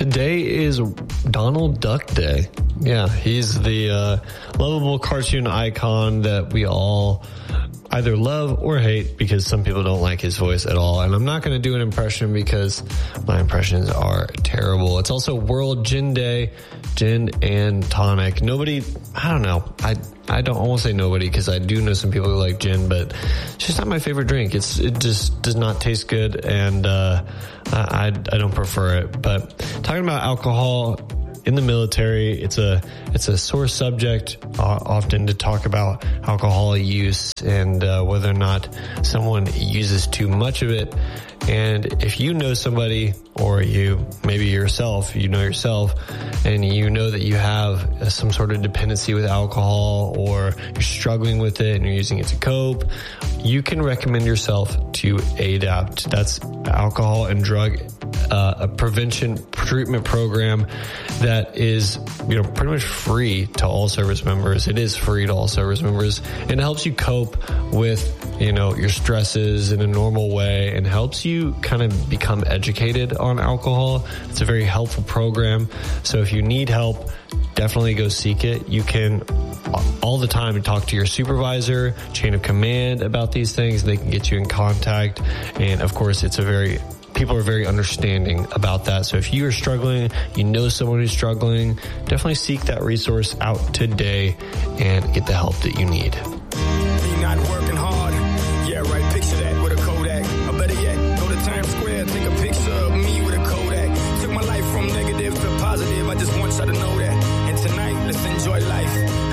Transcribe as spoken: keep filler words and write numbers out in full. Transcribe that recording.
Today is Donald Duck Day. Yeah, he's the uh, lovable cartoon icon that we all either love or hate, because some people don't like his voice at all. And I'm not going to do an impression because my impressions are terrible. It's also World Gin Day, gin and tonic. Nobody, I don't know. I I don't I won't say nobody, because I do know some people who like gin, but it's just not my favorite drink. It's it just does not taste good, and uh, I I don't prefer it. But talking about alcohol in the military, it's a it's a sore subject uh, often to talk about alcohol use and uh, whether or not someone uses too much of it. And if you know somebody, or you maybe yourself, you know yourself, and you know that you have some sort of dependency with alcohol, or you're struggling with it and you're using it to cope, you can recommend yourself to A D A P T. That's Alcohol and Drug uh, a prevention treatment program that is, you know, pretty much free to all service members. It is free to all service members, and it helps you cope with, you know, your stresses in a normal way, and helps you kind of become educated on alcohol. It's a very helpful program. So if you need help, definitely go seek it. You can all the time talk to your supervisor, chain of command about these things. They can get you in contact. And of course, it's a very people are very understanding about that. So if you are struggling, you know someone who's struggling, definitely seek that resource out today and get the help that you need.